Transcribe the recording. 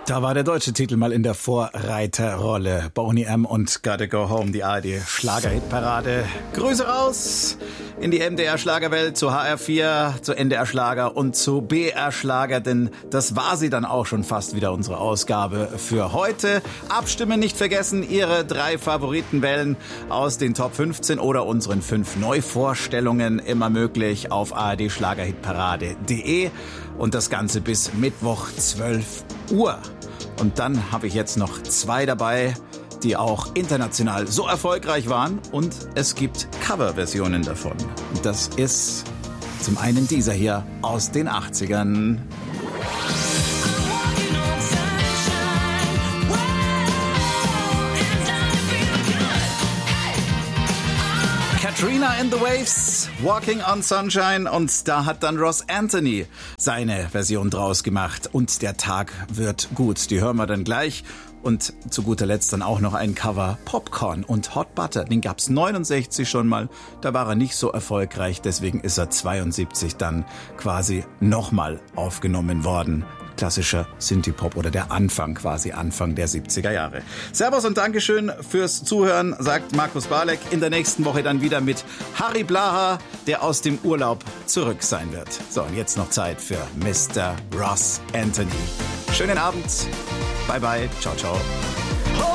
Da war der deutsche Titel mal in der Vorreiterrolle. Boney M. und Gotta Go Home, die ARD-Schlager-Hitparade. Grüße raus in die MDR-Schlagerwelt, zu HR4, zu NDR-Schlager und zu BR-Schlager, denn das war sie dann auch schon fast wieder, unsere Ausgabe für heute. Abstimmen nicht vergessen, Ihre 3 Favoriten wählen aus den Top 15 oder unseren 5 Neuvorstellungen, immer möglich auf ardschlagerhitparade.de und das Ganze bis Mittwoch 12 Uhr. Und dann habe ich jetzt noch 2 dabei, die auch international so erfolgreich waren, und es gibt Coverversionen davon. Und das ist zum einen dieser hier aus den 80ern. Katrina and the Waves, Walking on Sunshine, und da hat dann Ross Anthony seine Version draus gemacht. Und der Tag wird gut, die hören wir dann gleich. Und zu guter Letzt dann auch noch ein Cover, Popcorn und Hot Butter. Den gab's 69 schon mal, da war er nicht so erfolgreich, deswegen ist er 72 dann quasi nochmal aufgenommen worden. Klassischer Synthie-Pop oder der Anfang der 70er Jahre. Servus und Dankeschön fürs Zuhören, sagt Markus Barleck. In der nächsten Woche dann wieder mit Harry Blaha, der aus dem Urlaub zurück sein wird. So, und jetzt noch Zeit für Mr. Ross Anthony. Schönen Abend. Bye bye. Ciao, ciao.